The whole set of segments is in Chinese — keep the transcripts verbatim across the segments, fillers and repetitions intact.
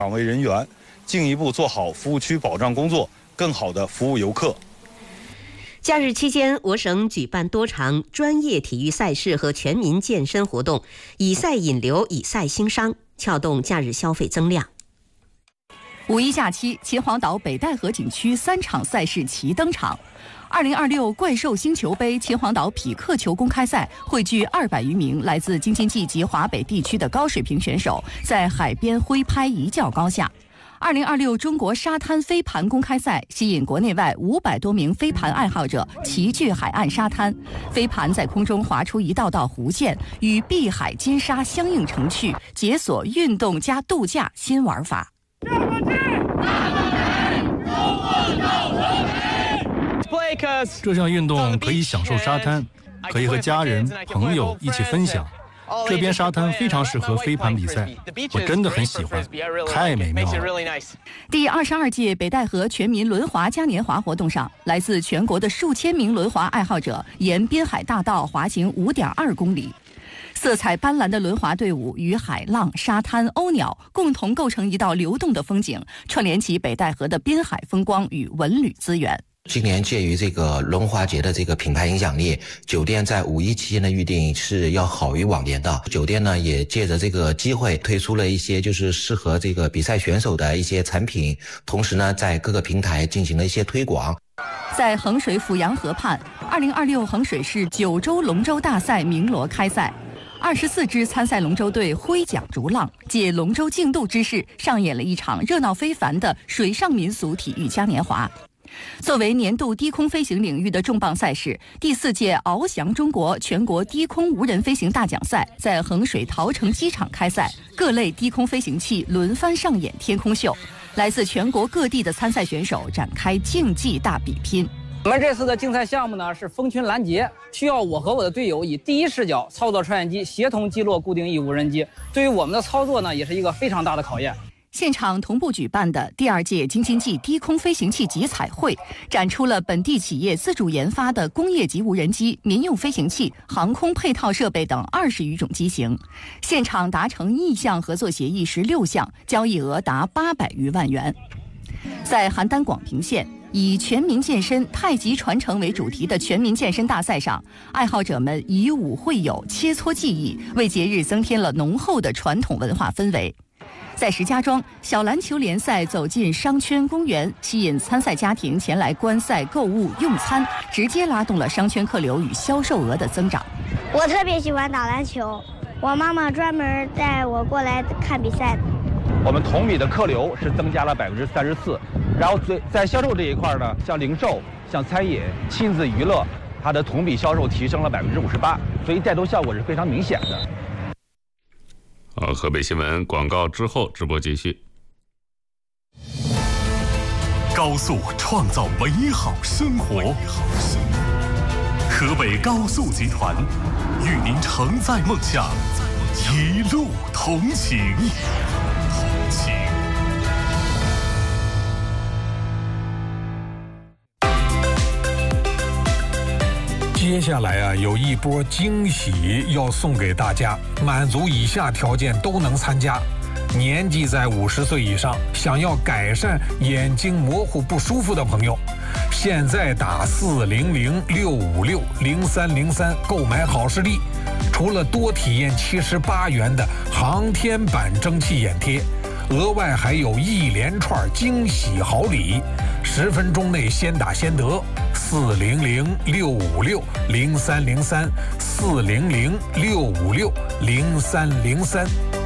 岗位人员，进一步做好服务区保障工作，更好地服务游客。 假日期间，我省举办多场专业体育赛事和全民健身活动，以赛引流，以赛兴商，撬动假日消费增量。 五一假期，秦皇岛北戴河景区三场赛事齐登场。二零二六怪兽星球杯秦皇岛匹克球公开赛汇聚二百余名来自京津冀及华北地区的高水平选手，在海边挥拍一较高下。二零二六中国沙滩飞盘公开赛吸引国内外五百多名飞盘爱好者齐聚海岸沙滩，飞盘在空中划出一道道弧线，与碧海金沙相映成趣，解锁运动加度假新玩法。 这项运动可以享受沙滩，可以和家人朋友一起分享。这边沙滩非常适合飞盘比赛，我真的很喜欢，太美妙了。 第二十二届北戴河全民轮滑嘉年华活动上，来自全国的数千名轮滑爱好者沿滨海大道滑行 五点二公里。色彩斑斓的轮滑队伍与海浪、沙滩、鸥鸟共同构成一道流动的风景，串联起北戴河的滨海风光与文旅资源。 今年介于这个轮滑节的这个品牌影响力，酒店在五一期间的预订是要好于往年的。酒店呢也借着这个机会推出了一些就是适合这个比赛选手的一些产品，同时呢在各个平台进行了一些推广。 在衡水阜阳河畔，二零二六衡水市九州龙舟大赛鸣锣开赛。二十四支参赛龙舟队挥桨逐浪，借龙舟竞渡之势，上演了一场热闹非凡的水上民俗体育嘉年华。作为年度低空飞行领域的重磅赛事，第四届翱翔中国全国低空无人飞行大奖赛在衡水桃城机场开赛，各类低空飞行器轮番上演天空秀，来自全国各地的参赛选手展开竞技大比拼。 我们这次的竞赛项目呢是蜂群拦截，需要我和我的队友以第一视角操作穿越机，协同击落固定翼无人机。对于我们的操作呢，也是一个非常大的考验。 现场同步举办的第二届京津冀低空飞行器集采会，展出了本地企业自主研发的工业级无人机、民用飞行器、航空配套设备等二十余种机型。现场达成意向合作协议十六项，交易额达八百余万元。在邯郸广平县，以全民健身、太极传承为主题的全民健身大赛上，爱好者们以武会友，切磋技艺，为节日增添了浓厚的传统文化氛围。在石家庄，小篮球联赛走进商圈公园，吸引参赛家庭前来观赛、购物、用餐，直接拉动了商圈客流与销售额的增长。 我特别喜欢打篮球，我妈妈专门带我过来看比赛的。 我们同比的客流是增加了百分之三十四，然后最在销售这一块呢，像零售、像餐饮、亲子娱乐，它的同比销售提升了百分之五十八，所以带动效果是非常明显的。 好，河北新闻广告之后直播继续。 高速创造美好生活，河北高速集团与您承载梦想，一路同行。同行。 接下来啊，有一波惊喜要送给大家，满足以下条件都能参加。年纪在五十岁以上，想要改善眼睛模糊不舒服的朋友，现在打四零零六五六零三零三购买好视力，除了多体验七十八元的航天版蒸汽眼贴，额外还有一连串惊喜好礼，十分钟内先打先得。四零零六五六零三零三，四零零六五六零三零三。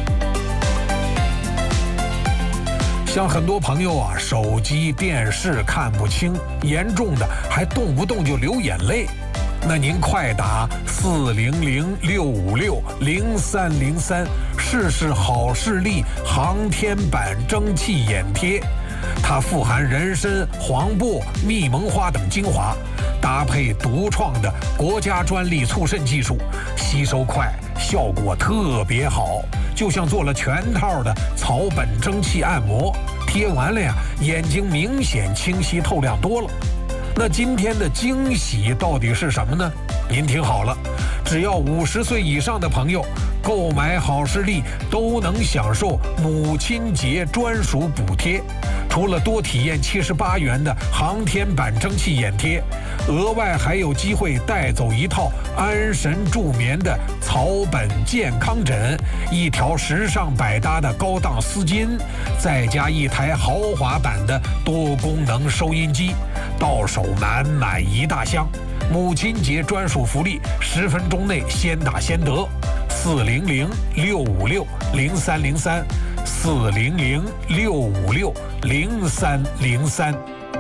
像很多朋友啊，手机、电视看不清，严重的还动不动就流眼泪。那您快打四零零六五六零三零三，试试好视力航天版蒸汽眼贴。它富含人参、黄柏、蜜蒙花等精华，搭配独创的国家专利促渗技术，吸收快，效果特别好，就像做了全套的草本蒸汽按摩，贴完了呀，眼睛明显清晰透亮多了。那今天的惊喜到底是什么呢？您听好了，只要五十岁以上的朋友购买好视力都能享受母亲节专属补贴。除了多体验七十八元的航天版蒸汽眼贴，额外还有机会带走一套安神助眠的草本健康枕，一条时尚百搭的高档丝巾，再加一台豪华版的多功能收音机，到手满满一大箱。母亲节专属福利，十分钟内先打先得。四零零六五六零三零三，四零零六五六零三零三。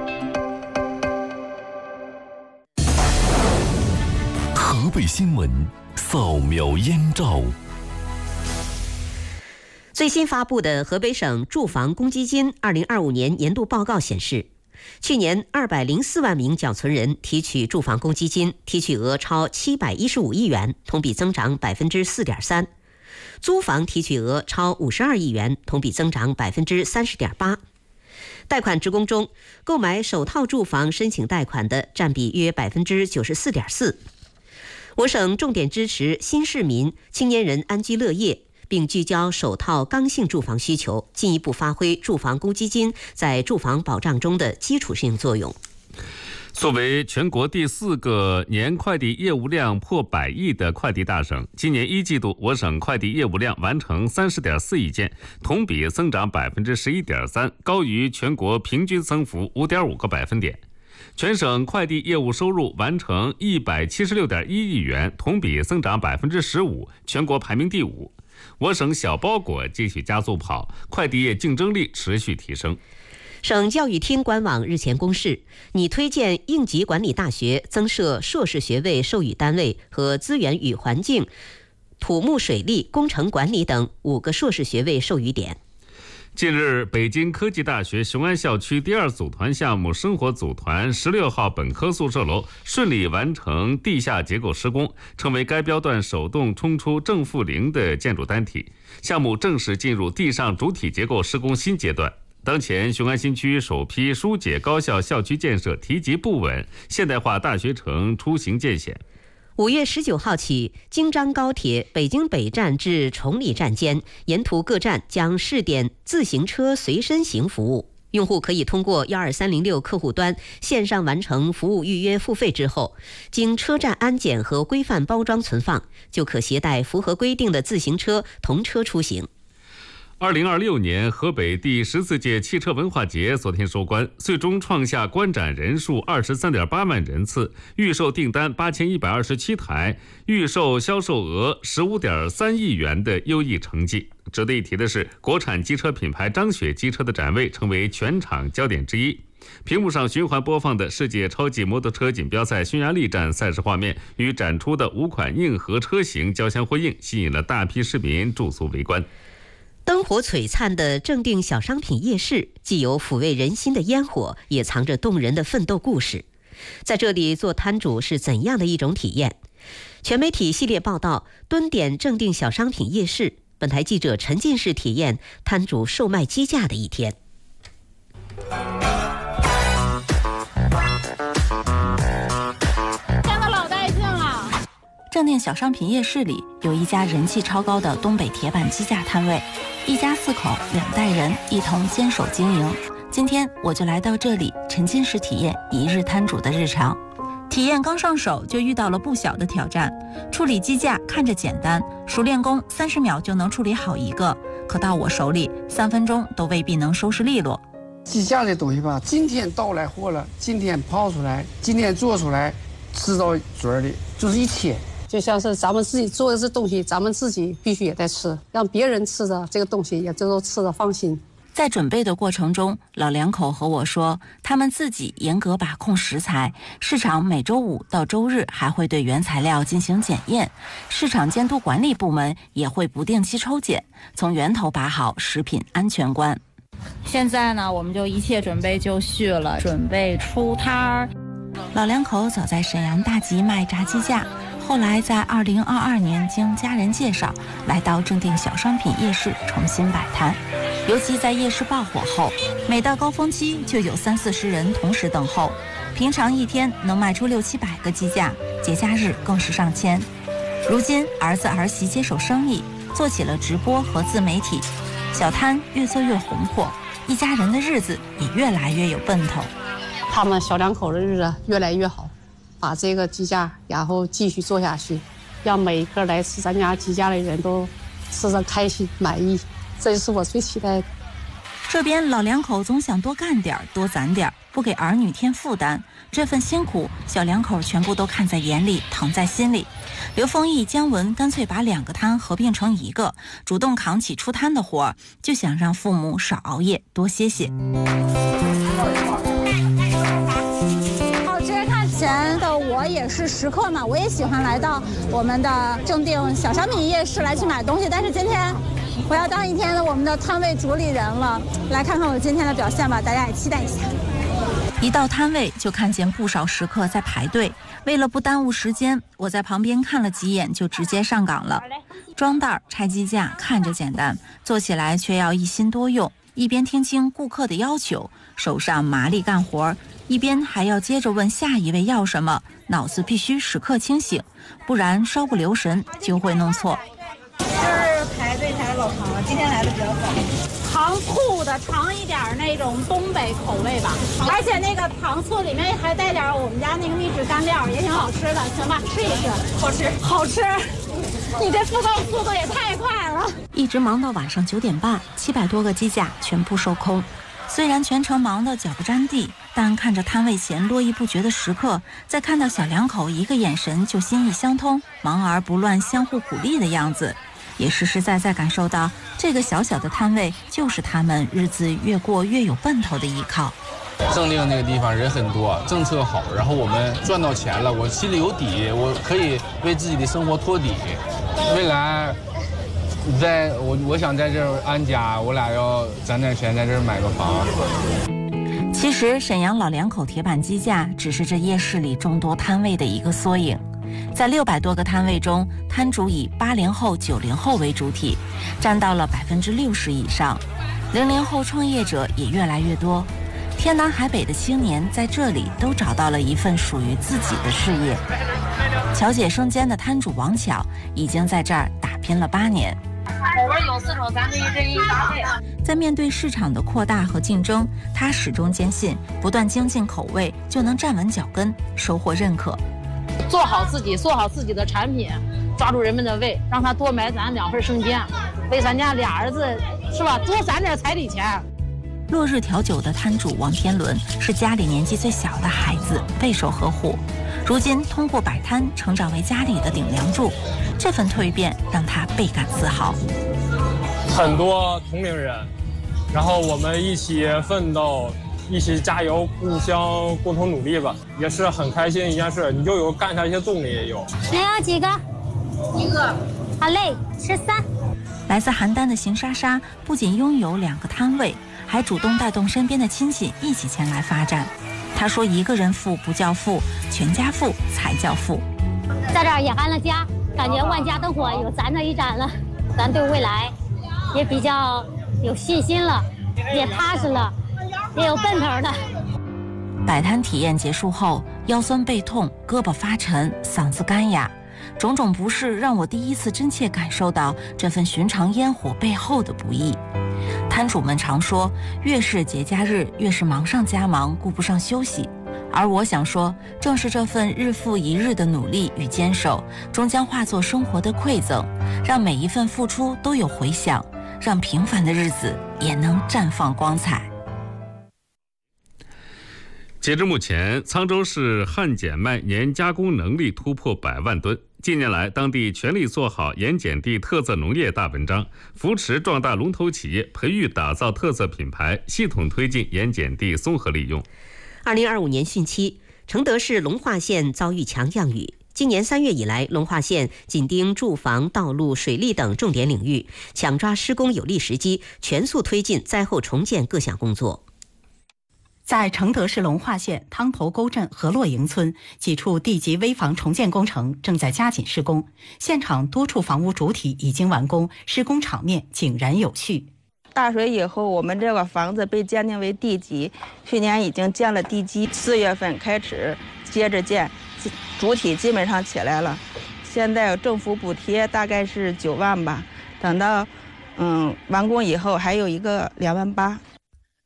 河北新闻扫描燕赵。 最新发布的河北省住房公积金二零二五年年度报告显示，去年二百零四万名缴存人提取住房公积金，提取额超七百一十五亿元，同比增长百分之四点三；租房提取额超五十二亿元，同比增长百分之三十点八。贷款职工中，购买首套住房申请贷款的占比约百分之九十四点四。我省重点支持新市民、青年人安居乐业，并聚焦首套刚性住房需求，进一步发挥住房公积金在住房保障中的基础性作用。 作为全国第四个年快递业务量破百亿的快递大省，今年一季度我省快递业务量完成三十点四亿件，同比增长百分之十一点三，高于全国平均增幅五点五个百分点。全省快递业务收入完成一百七十六点一亿元，同比增长百分之十五，全国排名第五。我省小包裹继续加速跑，快递业竞争力持续提升。 省教育厅官网日前公示，拟推荐应急管理大学增设硕士学位授予单位和资源与环境、土木水利、工程管理等五个硕士学位授予点。 近日，北京科技大学雄安校区第二组团项目生活组团十六号本科宿舍楼顺利完成地下结构施工，成为该标段手动冲出正负零的建筑单体。项目正式进入地上主体结构施工新阶段。当前，雄安新区首批疏解高校校区建设提及不稳，现代化大学城出行渐显。 五月十九号起，京张高铁北京北站至崇礼站间，沿途各站将试点自行车随身行服务。用户可以通过幺二三零六客户端线上完成服务预约付费之后，经车站安检和规范包装存放，就可携带符合规定的自行车同车出行。 二零二六年河北第十四届汽车文化节昨天收官，最终创下观展人数二十三点八万人次，预售订单八千一百二十七台，预售销售额十五点三亿元的优异成绩。值得一提的是，国产机车品牌张雪机车的展位成为全场焦点之一。屏幕上循环播放的世界超级摩托车锦标赛匈牙利站赛事画面与展出的五款硬核车型交相辉映，吸引了大批市民驻足围观。 灯火璀璨的正定小商品夜市，既有抚慰人心的烟火，也藏着动人的奋斗故事。在这里做摊主是怎样的一种体验？全媒体系列报道蹲点正定小商品夜市，本台记者沉浸式体验摊主售卖鸡架的一天。 见到老带劲了！ 正定小商品夜市里有一家人气超高的东北铁板鸡架摊位。一家四口两代人一同坚守经营，今天我就来到这里沉浸式体验一日摊主的日常。体验刚上手就遇到了不小的挑战。处理鸡架看着简单，熟练工三十秒就能处理好一个，可到我手里三分钟都未必能收拾利落。 鸡架这东西吧，今天到来货了，今天泡出来，今天做出来，吃到嘴里就是一切。 就像是咱们自己做的这东西，咱们自己必须也得吃，让别人吃的这个东西也都吃得放心。 在准备的过程中，老两口和我说，他们自己严格把控食材，市场每周五到周日还会对原材料进行检验，市场监督管理部门也会不定期抽检，从源头把好食品安全关。 现在呢，我们就一切准备就绪了，准备出摊儿。 老两口早在沈阳大集卖炸鸡架，后来在二零二二年经家人介绍，来到正定小商品夜市重新摆摊。尤其在夜市爆火后，每到高峰期就有三四十人同时等候，平常一天能卖出六七百个鸡架，节假日更是上千。 如今儿子儿媳接手生意，做起了直播和自媒体，小摊越做越红火，一家人的日子也越来越有奔头。 他们小两口的日子越来越好，把这个鸡架然后继续做下去，让每一个来吃咱家鸡架的人都吃得开心满意，这就是我最期待的。 这边老两口总想多干点多攒点，不给儿女添负担，这份辛苦小两口全部都看在眼里，疼在心里。刘丰义、姜文干脆把两个摊合并成一个，主动扛起出摊的活，就想让父母少熬夜，多歇歇。 好吃，看前的我也是食客嘛，我也喜欢来到我们的正定小商品夜市来去买东西，但是今天我要当一天的我们的摊位主理人了，来看看我今天的表现吧，大家也期待一下。 一到摊位就看见不少食客在排队，为了不耽误时间，我在旁边看了几眼就直接上岗了。装袋、拆鸡架看着简单，做起来却要一心多用，一边听清顾客的要求，手上麻利干活，一边还要接着问下一位要什么，脑子必须时刻清醒，不然稍不留神就会弄错。 就是排队排老长了，今天来的比较早。糖醋的长一点那种东北口味吧，而且那个糖醋里面还带点我们家那个秘制干料，也挺好吃的，行吧？试一试，好吃，好吃。你这复购速度也太快了！ 一直忙到晚上九点半，七百多个鸡架全部售空。虽然全程忙得脚不沾地，但看着摊位前络绎不绝的食客，再看到小两口一个眼神就心意相通，忙而不乱，相互鼓励的样子，也实实在在感受到这个小小的摊位就是他们日子越过越有奔头的依靠。 正定那个地方人很多，政策好，然后我们赚到钱了，我心里有底，我可以为自己的生活托底。未来在我我想在这儿安家，我俩要攒点钱在这儿买个房。 其实沈阳老两口铁板鸡架只是这夜市里众多摊位的一个缩影。在六百多个摊位中，摊主以八零后、九零后为主体，占到了百分之六十以上。零零后创业者也越来越多，天南海北的青年在这里都找到了一份属于自己的事业。巧姐生煎的摊主王巧已经在这儿打拼了八年。 口味有四种，咱可以任意搭配。 在面对市场的扩大和竞争，他始终坚信，不断精进口味就能站稳脚跟，收获认可。 做好自己，做好自己的产品，抓住人们的胃，让他多买咱两份生煎，为咱家俩儿子是吧，多攒点彩礼钱。 落日调酒的摊主王天伦是家里年纪最小的孩子，备受呵护。如今通过摆摊成长为家里的顶梁柱，这份蜕变让他倍感自豪。 很多同龄人，然后我们一起奋斗，一起加油，互相共同努力吧，也是很开心一件事。你就有干下去动力也有。 您要几个？ 一个。 好嘞，吃三。 来自邯郸的邢莎莎不仅拥有两个摊位，还主动带动身边的亲戚一起前来发展。她说：“一个人富不叫富，全家富才叫富。” 在这儿也安了家，感觉万家灯火有咱这一盏了，咱对未来也比较有信心了，也踏实了，也有奔头了。 摆摊体验结束后，腰酸背痛，胳膊发沉，嗓子干哑，种种不适让我第一次真切感受到这份寻常烟火背后的不易。摊主们常说，越是节假日，越是忙上加忙，顾不上休息。而我想说，正是这份日复一日的努力与坚守，终将化作生活的馈赠，让每一份付出都有回响，让平凡的日子也能绽放光彩。 截至目前，沧州市旱碱麦年加工能力突破百万吨。近年来，当地全力做好盐碱地特色农业大文章，扶持壮大龙头企业，培育打造特色品牌，系统推进盐碱地综合利用。 二零二五年汛期，承德市龙化县遭遇强降雨。今年三月以来，龙化县紧盯住房、道路、水利等重点领域，抢抓施工有利时机，全速推进灾后重建各项工作。 在承德市龙化县汤头沟镇河洛营村，几处地级危房重建工程正在加紧施工，现场多处房屋主体已经完工，施工场面井然有序。 大水以后，我们这个房子被鉴定为地级，去年已经建了地基，四月份开始接着建，主体基本上起来了。 现在政府补贴大概是九万吧，等到嗯完工以后还有一个两万八。